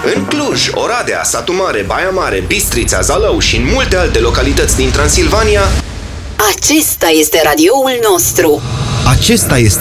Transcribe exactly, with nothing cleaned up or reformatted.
În Cluj, Oradea, Satu Mare, Baia Mare, Bistrița, Zalău și în multe alte localități din Transilvania, acesta este radioul nostru. Acesta este